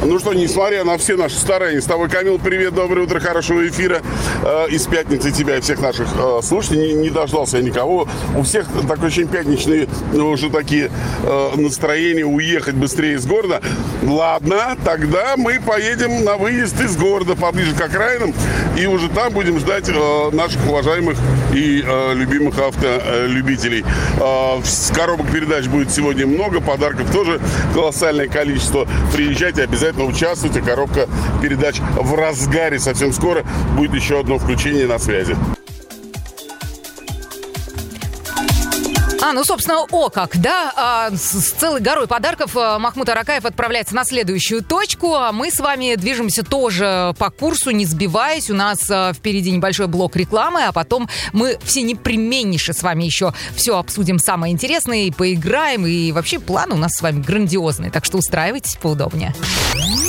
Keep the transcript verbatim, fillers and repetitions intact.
Ну что, несмотря на все наши старания, с тобой, Камил, привет, доброе утро, хорошего эфира. Э, из пятницы тебя и всех наших э, слушателей. Не, не дождался я никого. У всех такой очень пятничные уже такие э, настроения уехать быстрее из города. Ладно, тогда мы поедем на выезд из города поближе к окраинам. И уже там будем ждать э, наших уважаемых и э, любимых автолюбителей. Э, коробок передач будет сегодня много, подарков тоже колоссальное количество. Приезжайте, обязательно участвуйте. Коробка передач в разгаре. Совсем скоро будет еще одно включение на связи. А, ну, собственно, о как, да, а, с, с целой горой подарков а, Махмуд Аракаев отправляется на следующую точку, а мы с вами движемся тоже по курсу, не сбиваясь, у нас а, впереди небольшой блок рекламы, а потом мы все непременнейше с вами еще все обсудим самое интересное, и поиграем, и вообще планы у нас с вами грандиозные, так что устраивайтесь поудобнее.